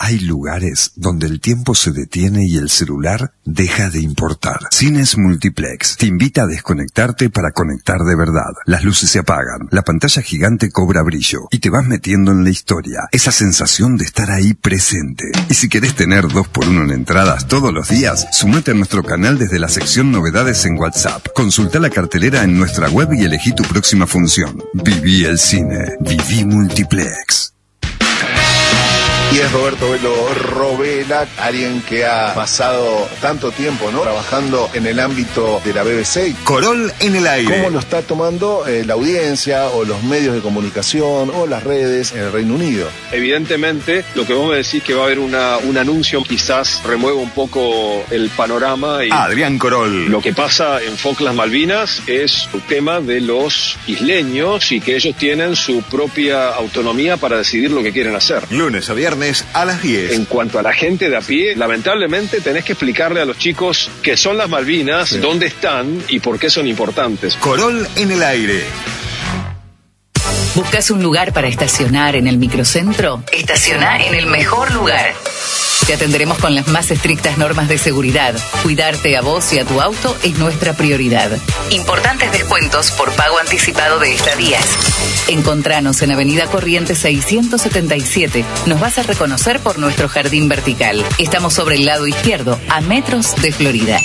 Hay lugares donde el tiempo se detiene y el celular deja de importar. Cines Multiplex te invita a desconectarte para conectar de verdad. Las luces se apagan, la pantalla gigante cobra brillo y te vas metiendo en la historia. Esa sensación de estar ahí presente. Y si querés tener 2x1 en entradas todos los días, sumate a nuestro canal desde la sección novedades en WhatsApp. Consulta la cartelera en nuestra web y elegí tu próxima función. Viví el cine. Viví Multiplex. Y es Roberto Velo Robela, alguien que ha pasado tanto tiempo, ¿no?, trabajando en el ámbito de la BBC. Corol en el aire. ¿Cómo lo está tomando la audiencia o los medios de comunicación o las redes en el Reino Unido? Evidentemente, lo que vos me decís que va a haber un anuncio quizás remueva un poco el panorama. Y Adrián Corol. Lo que pasa en Falklands Malvinas es un tema de los isleños y que ellos tienen su propia autonomía para decidir lo que quieren hacer. Lunes a viernes a las 10. En cuanto a la gente de a pie, lamentablemente tenés que explicarle a los chicos qué son las Malvinas, sí, dónde están y por qué son importantes. Corol en el aire. ¿Buscas un lugar para estacionar en el microcentro? Estaciona en el mejor lugar. Te atenderemos con las más estrictas normas de seguridad. Cuidarte a vos y a tu auto es nuestra prioridad. Importantes descuentos por pago anticipado de estadías. Encontranos en Avenida Corrientes 677. Nos vas a reconocer por nuestro jardín vertical. Estamos sobre el lado izquierdo, a metros de Florida.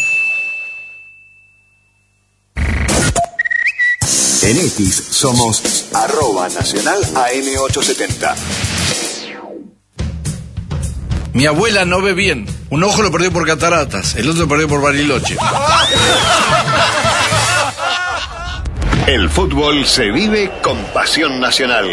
En X somos @Nacional AM870. Mi abuela no ve bien. Un ojo lo perdió por cataratas, el otro lo perdió por Bariloche. El fútbol se vive con pasión nacional.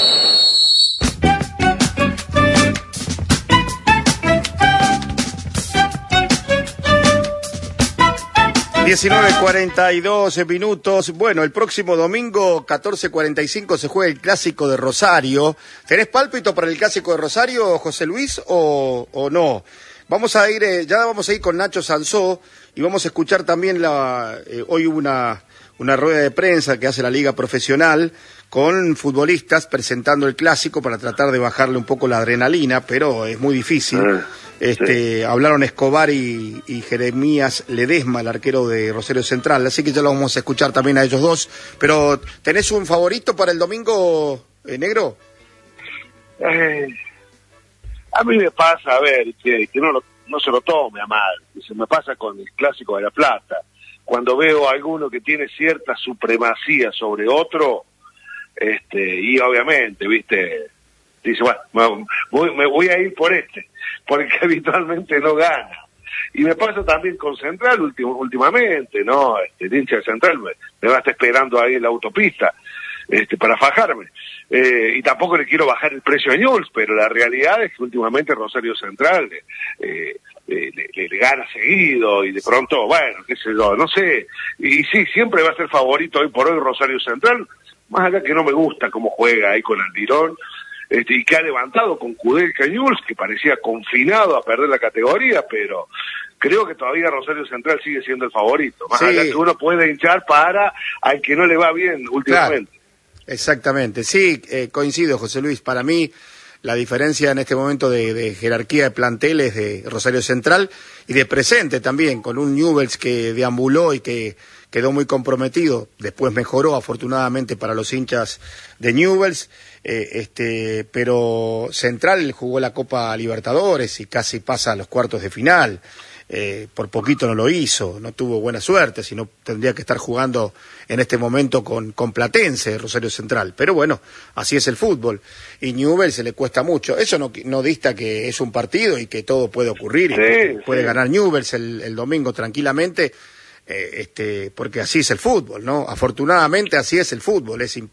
(19:42). Bueno, el próximo domingo, 14:45, se juega el Clásico de Rosario. ¿Tenés pálpito para el Clásico de Rosario, José Luis, o no? Vamos a ir, ya vamos a ir con Nacho Sansó y vamos a escuchar también hoy hubo una rueda de prensa que hace la Liga Profesional con futbolistas presentando el Clásico para tratar de bajarle un poco la adrenalina, pero es muy difícil. Sí. Hablaron Escobar y Jeremías Ledesma, el arquero de Rosario Central, así que ya lo vamos a escuchar también a ellos dos. Pero, ¿tenés un favorito para el domingo, negro? A mí me pasa, a ver, que no se lo tome a mal, se me pasa con el Clásico de La Plata. Cuando veo a alguno que tiene cierta supremacía sobre otro, y obviamente, viste, dice, bueno, me voy a ir por porque habitualmente no gana. Y me pasa también con Central últimamente, ¿no? El hincha de Central me va a estar esperando ahí en la autopista para fajarme. Y tampoco le quiero bajar el precio a Newell's, pero la realidad es que últimamente Rosario Central le gana seguido y de pronto, bueno, qué sé yo, no sé. Y sí, siempre va a ser favorito hoy por hoy Rosario Central, más allá que no me gusta cómo juega ahí con Almirón. Y que ha levantado con Kudelka Newell's, que parecía confinado a perder la categoría, pero creo que todavía Rosario Central sigue siendo el favorito. Más allá que uno puede hinchar para al que no le va bien últimamente. Claro, exactamente, sí, coincido, José Luis. Para mí, la diferencia en este momento de jerarquía de planteles de Rosario Central y de presente también, con un Newell's que deambuló y que quedó muy comprometido, después mejoró afortunadamente para los hinchas de Newell's, pero Central jugó la Copa Libertadores y casi pasa a los cuartos de final, por poquito no lo hizo, no tuvo buena suerte, sino tendría que estar jugando en este momento con Platense, Rosario Central, pero bueno, así es el fútbol, y Newell's se le cuesta mucho, eso no dista que es un partido y que todo puede ocurrir, y puede ganar Newell's el domingo tranquilamente, porque así es el fútbol, ¿no? Afortunadamente así es el fútbol, es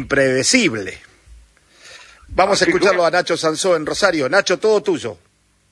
impredecible. Vamos a escucharlo a Nacho Sansó en Rosario. Nacho, todo tuyo.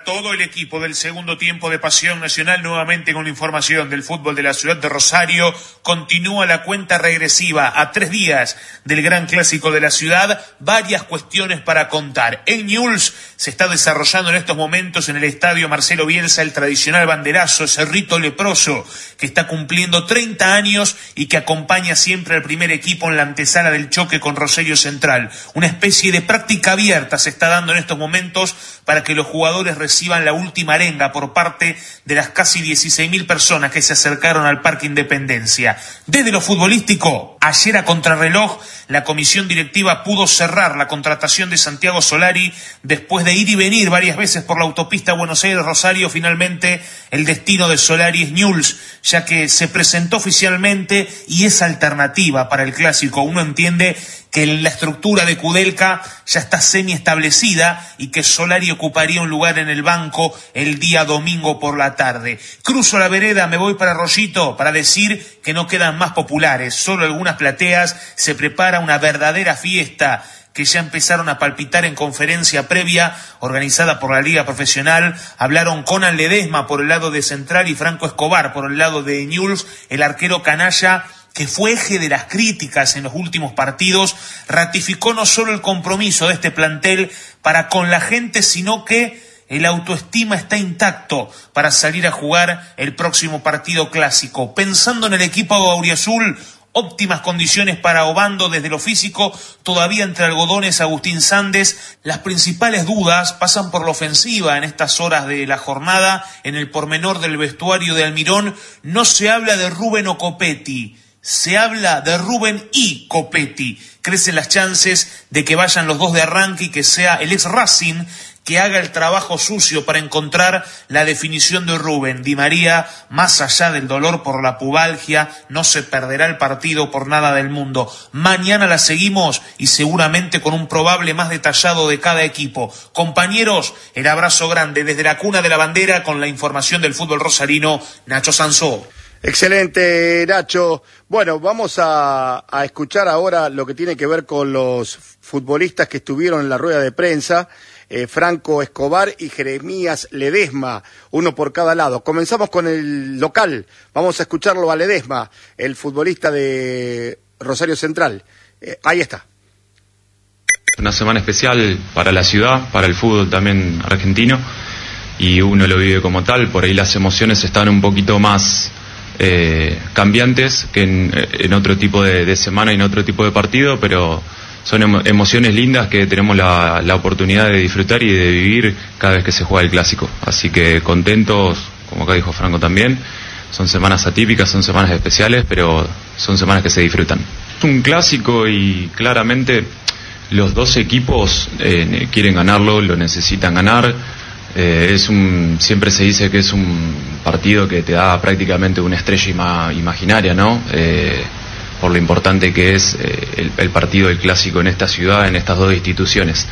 todo el equipo del segundo tiempo de Pasión Nacional, nuevamente con información del fútbol de la ciudad de Rosario. Continúa la cuenta regresiva a 3 días del gran clásico de la ciudad. Varias cuestiones para contar. En Newell's se está desarrollando en estos momentos en el estadio Marcelo Bielsa el tradicional banderazo, ese rito leproso que está cumpliendo 30 años y que acompaña siempre al primer equipo en la antesala del choque con Rosario Central. Una especie de práctica abierta se está dando en estos momentos para que los jugadores reciban la última arenga por parte de las casi 16.000 personas que se acercaron al Parque Independencia. Desde lo futbolístico, ayer a contrarreloj, la comisión directiva pudo cerrar la contratación de Santiago Solari después de ir y venir varias veces por la autopista Buenos Aires-Rosario. Finalmente, el destino de Solari es Newell's, ya que se presentó oficialmente y es alternativa para el clásico. Uno entiende que la estructura de Kudelka ya está semi-establecida y que Solari ocuparía un lugar en el banco el día domingo por la tarde. Cruzo la vereda, me voy para Rollito para decir que no quedan más populares, solo algunas plateas. Se prepara una verdadera fiesta que ya empezaron a palpitar en conferencia previa organizada por la Liga Profesional. Hablaron Conan Ledesma por el lado de Central y Franco Escobar por el lado de Newell's. El arquero canalla, que fue eje de las críticas en los últimos partidos, ratificó no solo el compromiso de este plantel para con la gente, sino que el autoestima está intacto para salir a jugar el próximo partido clásico. Pensando en el equipo auriazul, óptimas condiciones para Obando desde lo físico, todavía entre algodones Agustín Sandes. Las principales dudas pasan por la ofensiva en estas horas de la jornada. En el pormenor del vestuario de Almirón no se habla de Rubén o Copetti, se habla de Rubén y Copetti. Crecen las chances de que vayan los dos de arranque y que sea el ex Racing que haga el trabajo sucio para encontrar la definición de Rubén. Di María, más allá del dolor por la pubalgia, no se perderá el partido por nada del mundo. Mañana la seguimos y seguramente con un probable más detallado de cada equipo. Compañeros, el abrazo grande desde la cuna de la bandera con la información del fútbol rosarino, Nacho Sansó. Excelente, Nacho. Bueno, vamos a escuchar ahora lo que tiene que ver con los futbolistas que estuvieron en la rueda de prensa. Franco Escobar y Jeremías Ledesma, uno por cada lado. Comenzamos con el local. Vamos a escucharlo a Ledesma, el futbolista de Rosario Central. Ahí está. Una semana especial para la ciudad, para el fútbol también argentino, y uno lo vive como tal. Por ahí las emociones están un poquito más cambiantes que en otro tipo de semana y en otro tipo de partido, pero son emociones lindas que tenemos la oportunidad de disfrutar y de vivir cada vez que se juega el clásico. Así que contentos, como acá dijo Franco también. Son semanas atípicas, son semanas especiales, pero son semanas que se disfrutan. Es un clásico y claramente los dos equipos quieren ganarlo, lo necesitan ganar. Siempre se dice que es un partido que te da prácticamente una estrella imaginaria, ¿no? Por lo importante que es el partido del clásico en esta ciudad, en estas dos instituciones.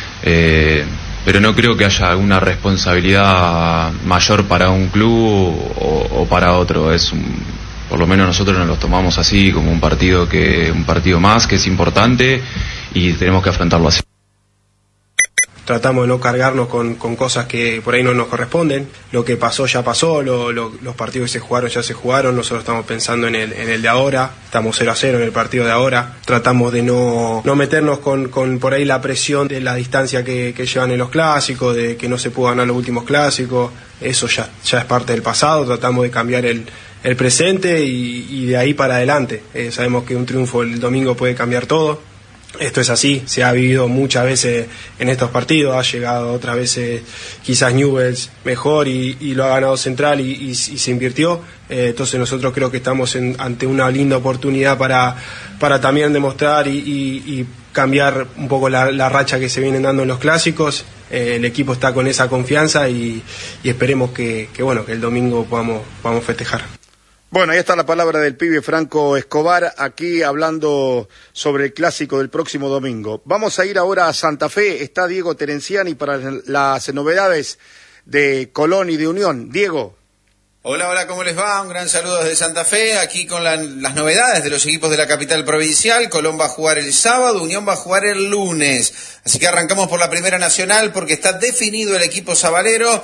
Pero no creo que haya alguna responsabilidad mayor para un club o para otro. Por lo menos nosotros nos lo tomamos así, como un partido más, que es importante y tenemos que afrontarlo así. Tratamos de no cargarnos con cosas que por ahí no nos corresponden. Lo que pasó ya pasó, los partidos que se jugaron ya se jugaron. Nosotros estamos pensando en el de ahora. Estamos 0-0 en el partido de ahora. Tratamos de no meternos con por ahí la presión de la distancia que llevan en los clásicos, de que no se pudo ganar los últimos clásicos. Eso ya es parte del pasado. Tratamos de cambiar el presente y de ahí para adelante. Sabemos que un triunfo el domingo puede cambiar todo. Esto es así, se ha vivido muchas veces en estos partidos, ha llegado otras veces quizás Newell's mejor y lo ha ganado Central y se invirtió. Entonces nosotros creo que estamos ante una linda oportunidad para también demostrar y cambiar un poco la racha que se vienen dando en los clásicos. El equipo está con esa confianza y esperemos que el domingo podamos festejar. Bueno, ahí está la palabra del pibe Franco Escobar, aquí hablando sobre el clásico del próximo domingo. Vamos a ir ahora a Santa Fe, está Diego Terenciani para las novedades de Colón y de Unión. Diego. Hola, ¿cómo les va? Un gran saludo desde Santa Fe, aquí con las novedades de los equipos de la capital provincial. Colón va a jugar el sábado, Unión va a jugar el lunes. Así que arrancamos por la Primera Nacional porque está definido el equipo sabalero.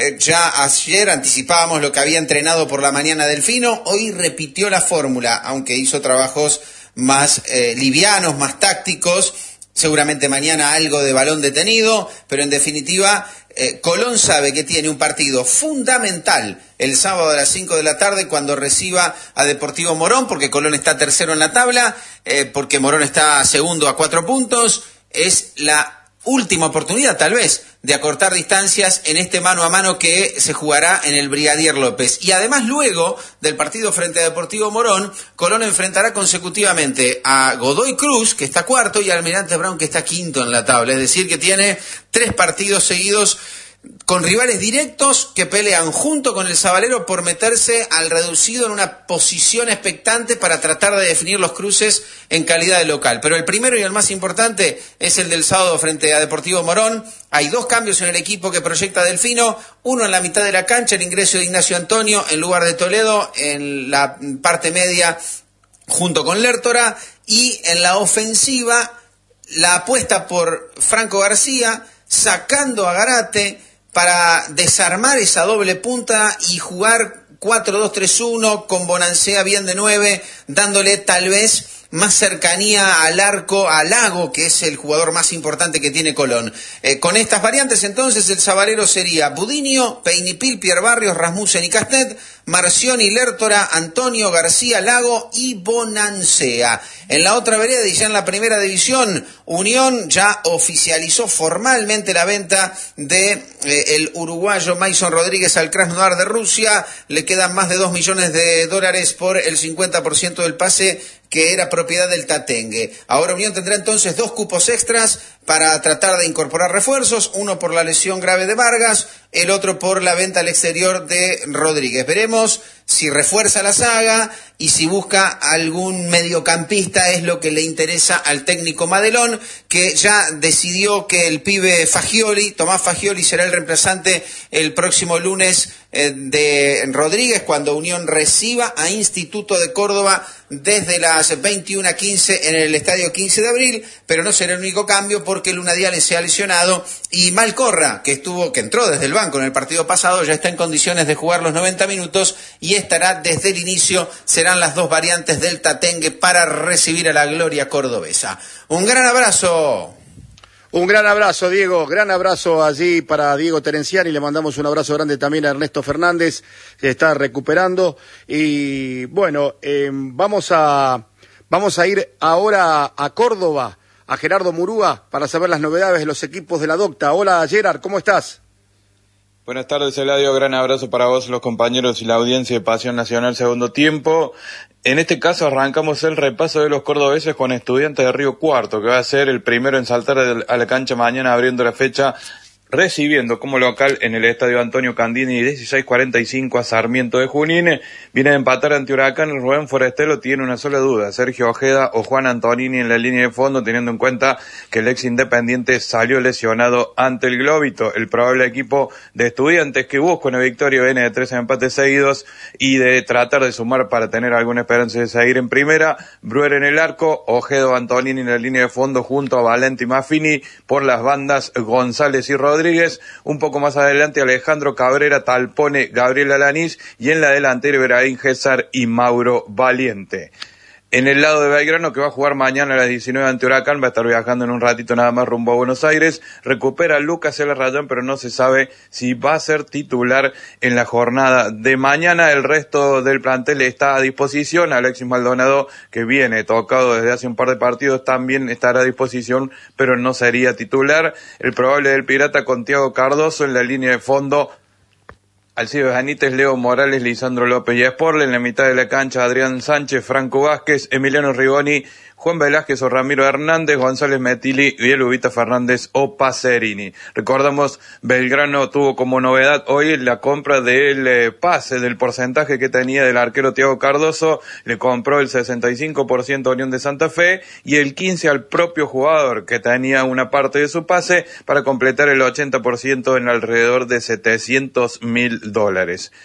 Ya ayer anticipábamos lo que había entrenado por la mañana Delfino, hoy repitió la fórmula, aunque hizo trabajos más livianos, más tácticos. Seguramente mañana algo de balón detenido, pero en definitiva Colón sabe que tiene un partido fundamental el sábado a las 5 de la tarde cuando reciba a Deportivo Morón, porque Colón está tercero en la tabla, porque Morón está segundo a 4 puntos. Es la última oportunidad tal vez de acortar distancias en este mano a mano que se jugará en el Brigadier López. Y además luego del partido frente a Deportivo Morón, Colón enfrentará consecutivamente a Godoy Cruz, que está cuarto, y a Almirante Brown, que está quinto en la tabla. Es decir, que tiene 3 partidos seguidos con rivales directos que pelean junto con el sabalero por meterse al reducido en una posición expectante para tratar de definir los cruces en calidad de local. Pero el primero y el más importante es el del sábado frente a Deportivo Morón. Hay 2 cambios en el equipo que proyecta Delfino, uno en la mitad de la cancha, el ingreso de Ignacio Antonio en lugar de Toledo en la parte media junto con Lertora, y en la ofensiva la apuesta por Franco García, sacando a Garate para desarmar esa doble punta y jugar 4-2-3-1 con Bonancea bien de 9, dándole tal vez más cercanía al arco, a Lago, que es el jugador más importante que tiene Colón. Con estas variantes, entonces, el sabalero sería Budinio, Peinipil, Pierre Barrios, Rasmussen y Castet, Marcioni, Lertora, Antonio, García, Lago y Bonancea. En la otra vereda y ya en la primera división, Unión ya oficializó formalmente la venta de el uruguayo Mason Rodríguez al Krasnodar de Rusia. Le quedan más de $2 millones por el 50% del pase que era propiedad del Tatengue. Ahora Unión tendrá entonces 2 cupos extras para tratar de incorporar refuerzos, uno por la lesión grave de Vargas, el otro por la venta al exterior de Rodríguez. Veremos si refuerza la saga y si busca algún mediocampista, es lo que le interesa al técnico Madelón, que ya decidió que el pibe Fagioli, Tomás Fagioli, será el reemplazante el próximo lunes de Rodríguez, cuando Unión reciba a Instituto de Córdoba desde las 21:15 en el Estadio 15 de Abril, pero no será el único cambio porque Luna Diales se ha lesionado y Malcorra, que entró desde el banco en el partido pasado, ya está en condiciones de jugar los 90 minutos y estará desde el inicio. Serán las 2 variantes del Tatengue para recibir a la gloria cordobesa. Un gran abrazo. Un gran abrazo, Diego, gran abrazo allí para Diego Terenciani, le mandamos un abrazo grande también a Ernesto Fernández, que está recuperando, y bueno, vamos a ir ahora a Córdoba, a Gerardo Murúa, para saber las novedades de los equipos de la Docta. Hola, Gerard, ¿cómo estás? Buenas tardes, Eladio, gran abrazo para vos, los compañeros y la audiencia de Pasión Nacional Segundo Tiempo. En este caso arrancamos el repaso de los cordobeses con Estudiantes de Río Cuarto, que va a ser el primero en saltar a la cancha mañana, abriendo la fecha, recibiendo como local en el Estadio Antonio Candini 16:45 a Sarmiento de Junín. Viene a empatar ante Huracán. El Rubén Forestelo tiene una sola duda: Sergio Ojeda o Juan Antonini en la línea de fondo, teniendo en cuenta que el ex Independiente salió lesionado ante el Globito. El probable equipo de Estudiantes, que busca una victoria, viene de 3 empates seguidos y de tratar de sumar para tener alguna esperanza de seguir en primera. Bruer en el arco, Ojeda o Antonini en la línea de fondo junto a Valenti y Maffini. Por las bandas, González y Rodríguez. Un poco más adelante, Alejandro Cabrera, Talpone, Gabriel Alanís, y en la delantera Ibrahim César y Mauro Valiente. En el lado de Belgrano, que va a jugar mañana a las 19 ante Huracán, va a estar viajando en un ratito nada más rumbo a Buenos Aires. Recupera a Lucas El Rayón, pero no se sabe si va a ser titular en la jornada de mañana. El resto del plantel está a disposición. Alexis Maldonado, que viene tocado desde hace un par de partidos, también estará a disposición, pero no sería titular. El probable del Pirata con Thiago Cardoso en la línea de fondo. Alcides Benítez, Leo Morales, Lisandro López y Esporle. En la mitad de la cancha, Adrián Sánchez, Franco Vázquez, Emiliano Rigoni, Juan Velázquez o Ramiro Hernández, González Metilli y Elubita Fernández o Pacerini. Recordamos, Belgrano tuvo como novedad hoy la compra del pase, del porcentaje que tenía del arquero Thiago Cardoso. Le compró el 65% a Unión de Santa Fe y el 15% al propio jugador, que tenía una parte de su pase, para completar el 80% en alrededor de $700.000.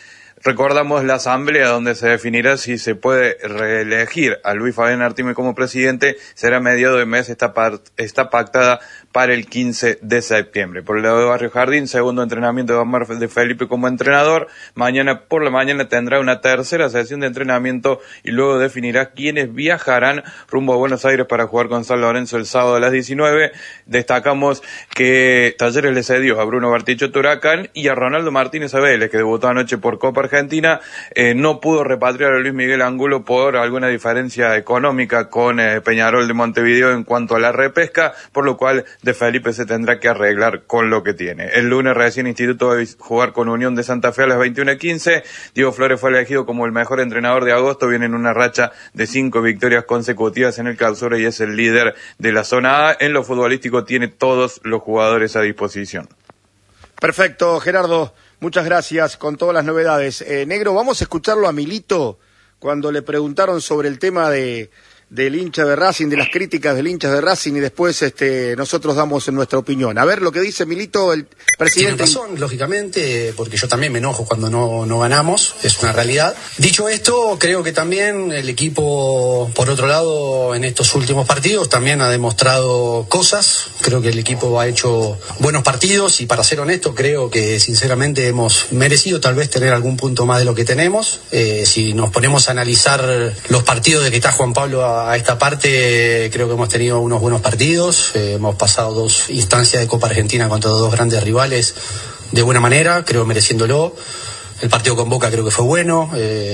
Recordamos la asamblea donde se definirá si se puede reelegir a Luis Fabián Artime como presidente. Será a mediados de mes, está pactada para el 15 de septiembre. Por el lado de Barrio Jardín, segundo entrenamiento de Omar de Felipe como entrenador. Mañana por la mañana tendrá una tercera sesión de entrenamiento y luego definirá quiénes viajarán rumbo a Buenos Aires para jugar con San Lorenzo el sábado a las 19. Destacamos que Talleres le cedió a Bruno Bartichotto Huracán y a Ronaldo Martínez Vélez, que debutó anoche por Copa Argentina. No pudo repatriar a Luis Miguel Angulo por alguna diferencia económica con Peñarol de Montevideo en cuanto a la repesca, por lo cual de Felipe se tendrá que arreglar con lo que tiene. El lunes recién Instituto va a jugar con Unión de Santa Fe a las 21:15. Diego Flores fue elegido como el mejor entrenador de agosto, viene en una racha de 5 victorias consecutivas en el Clausura y es el líder de la zona A. En lo futbolístico tiene todos los jugadores a disposición. Perfecto, Gerardo, muchas gracias con todas las novedades. Negro, vamos a escucharlo a Milito cuando le preguntaron sobre el tema del hincha de Racing, de las críticas del hincha de Racing, y después nosotros damos nuestra opinión. A ver lo que dice Milito, el presidente. Tiene razón, lógicamente, porque yo también me enojo cuando no ganamos, es una realidad. Dicho esto, creo que también el equipo, por otro lado, en estos últimos partidos también ha demostrado cosas. Creo que el equipo ha hecho buenos partidos y, para ser honesto, creo que sinceramente hemos merecido tal vez tener algún punto más de lo que tenemos. Si nos ponemos a analizar los partidos de que está Juan Pablo a esta parte, creo que hemos tenido unos buenos partidos, hemos pasado 2 instancias de Copa Argentina contra 2 grandes rivales de buena manera, creo mereciéndolo. El partido con Boca creo que fue bueno,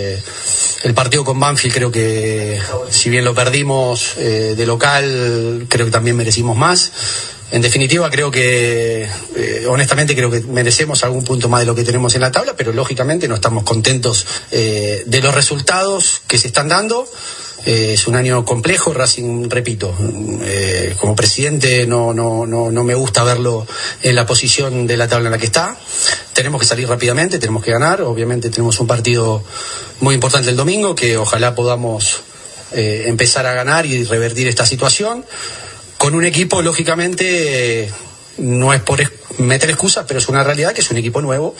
el partido con Banfield creo que, si bien lo perdimos de local, creo que también merecimos más. En definitiva, creo que, honestamente, creo que merecemos algún punto más de lo que tenemos en la tabla, pero lógicamente no estamos contentos de los resultados que se están dando. Es un año complejo. Racing, repito, como presidente no me gusta verlo en la posición de la tabla en la que está. Tenemos que salir rápidamente, tenemos que ganar. Obviamente tenemos un partido muy importante el domingo, que ojalá podamos empezar a ganar y revertir esta situación. Con un equipo, lógicamente, no es por meter excusas, pero es una realidad que es un equipo nuevo,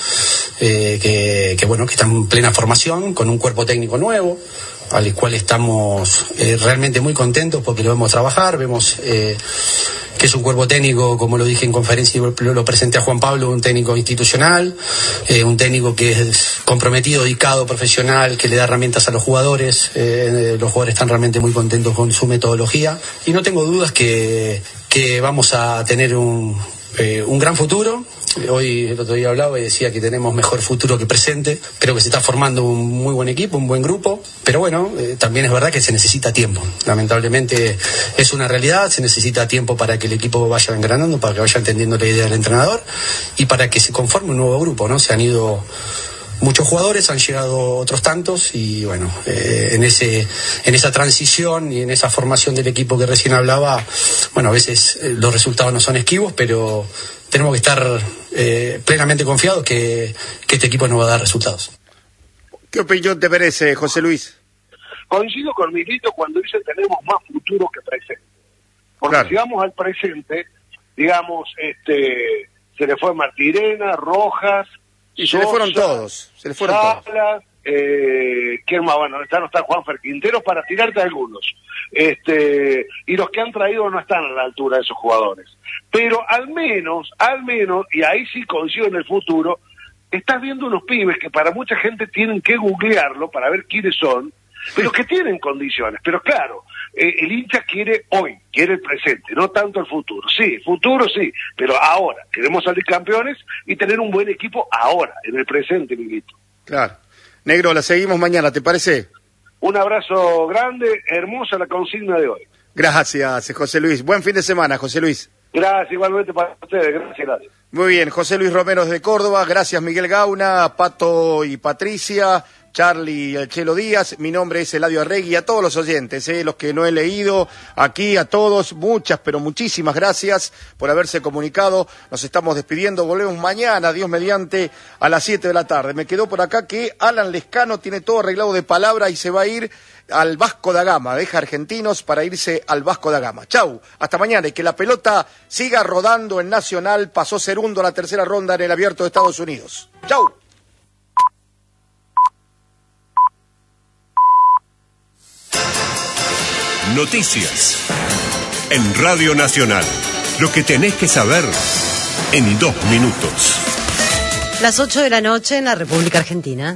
que está en plena formación, con un cuerpo técnico nuevo, al cual estamos realmente muy contentos porque lo vemos trabajar. Vemos que es un cuerpo técnico, como lo dije en conferencia y lo presenté a Juan Pablo, un técnico institucional, un técnico que es comprometido, dedicado, profesional, que le da herramientas a los jugadores. Los jugadores están realmente muy contentos con su metodología y no tengo dudas que vamos a tener un gran futuro. Hoy, el otro día hablaba y decía que tenemos mejor futuro que presente. Creo que se está formando un muy buen equipo, un buen grupo, pero bueno, también es verdad que se necesita tiempo. Lamentablemente es una realidad, se necesita tiempo para que el equipo vaya engranando, para que vaya entendiendo la idea del entrenador y para que se conforme un nuevo grupo, ¿no? Se han ido muchos jugadores, han llegado otros tantos y bueno, en esa transición y en esa formación del equipo que recién hablaba, bueno, a veces los resultados no son esquivos, pero tenemos que estar plenamente confiados que este equipo nos va a dar resultados. ¿Qué opinión te merece, José Luis? Coincido con Milito cuando dice tenemos más futuro que presente. Porque claro, si vamos al presente, digamos, se le fue Martirena, Rojas, y Sosa, se le fueron todos. Salas, ¿quién más? Bueno, no está Juanfer Quintero, para tirarte algunos. Y los que han traído no están a la altura de esos jugadores. Pero al menos, y ahí sí coincido en el futuro, estás viendo unos pibes que para mucha gente tienen que googlearlo para ver quiénes son, pero que tienen condiciones. Pero claro, el hincha quiere hoy, quiere el presente, no tanto el futuro. Sí, futuro sí, pero ahora queremos salir campeones y tener un buen equipo ahora, en el presente, Miguelito. Claro. Negro, la seguimos mañana, ¿te parece? Un abrazo grande, hermosa la consigna de hoy. Gracias, José Luis. Buen fin de semana, José Luis. Gracias, igualmente para ustedes, gracias. Muy bien, José Luis Romero de Córdoba, gracias Miguel Gauna, Pato y Patricia, Charlie y el Chelo Díaz. Mi nombre es Eladio Arregui, a todos los oyentes, los que no he leído aquí, a todos, muchas, pero muchísimas gracias por haberse comunicado. Nos estamos despidiendo, volvemos mañana, Dios mediante, a las 7 de la tarde. Me quedó por acá que Alan Lescano tiene todo arreglado de palabra y se va a ir al Vasco da Gama, deja Argentinos para irse al Vasco da Gama. Chau, hasta mañana y que la pelota siga rodando en Nacional, pasó segundo a la tercera ronda en el Abierto de Estados Unidos. Chau. Noticias. En Radio Nacional. Lo que tenés que saber en 2 minutos. Las 8 de la noche en la República Argentina.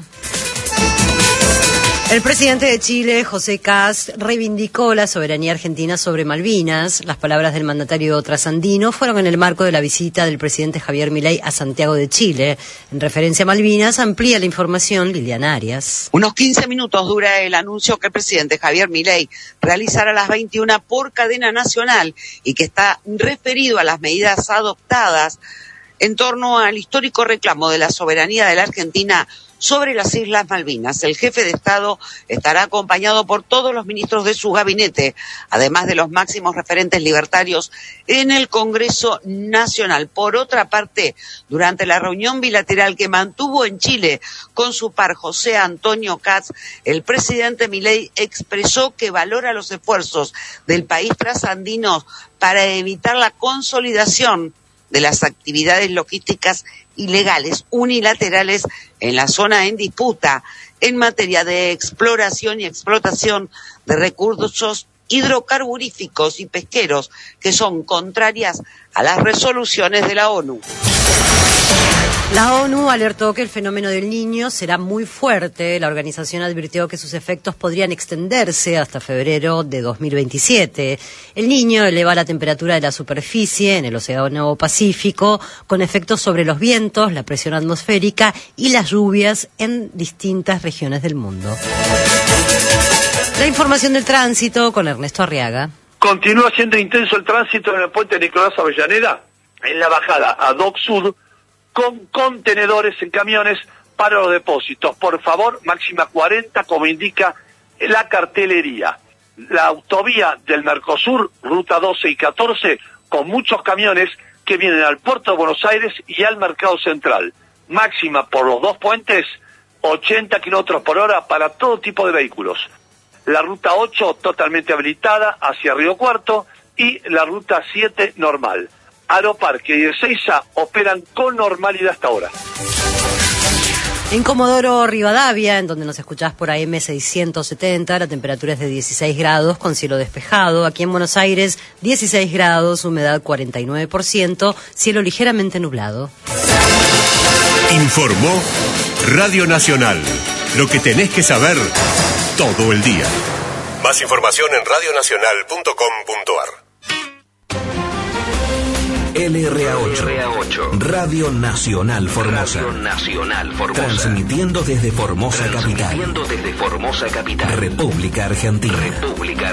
El presidente de Chile, José Kast, reivindicó la soberanía argentina sobre Malvinas. Las palabras del mandatario trasandino fueron en el marco de la visita del presidente Javier Milei a Santiago de Chile. En referencia a Malvinas, amplía la información Liliana Arias. Unos 15 minutos dura el anuncio que el presidente Javier Milei realizará a las 21 por cadena nacional y que está referido a las medidas adoptadas en torno al histórico reclamo de la soberanía de la Argentina sobre las Islas Malvinas. El jefe de Estado estará acompañado por todos los ministros de su gabinete, además de los máximos referentes libertarios en el Congreso Nacional. Por otra parte, durante la reunión bilateral que mantuvo en Chile con su par José Antonio Kast, el presidente Milei expresó que valora los esfuerzos del país trasandino para evitar la consolidación de las actividades logísticas ilegales unilaterales en la zona en disputa en materia de exploración y explotación de recursos hidrocarburíficos y pesqueros que son contrarias a las resoluciones de la ONU. La ONU alertó que el fenómeno del Niño será muy fuerte. La organización advirtió que sus efectos podrían extenderse hasta febrero de 2027. El Niño eleva la temperatura de la superficie en el Océano Pacífico, con efectos sobre los vientos, la presión atmosférica y las lluvias en distintas regiones del mundo. La información del tránsito con Ernesto Arriaga. Continúa siendo intenso el tránsito en el puente Nicolás Avellaneda, en la bajada a Dock Sud, con contenedores en camiones para los depósitos. Por favor, máxima 40, como indica la cartelería. La autovía del Mercosur, ruta 12 y 14, con muchos camiones que vienen al puerto de Buenos Aires y al Mercado Central. Máxima por los dos puentes, 80 kilómetros por hora para todo tipo de vehículos. La ruta 8 totalmente habilitada hacia Río Cuarto y la ruta 7 normal. Aeroparque y Ezeiza operan con normalidad hasta ahora. En Comodoro Rivadavia, en donde nos escuchás por AM 670, la temperatura es de 16 grados con cielo despejado. Aquí en Buenos Aires, 16 grados, humedad 49%, cielo ligeramente nublado. Informó Radio Nacional. Lo que tenés que saber todo el día. Más información en radionacional.com.ar. LRA8, Radio Nacional Formosa. Transmitiendo desde Formosa Capital. República Argentina.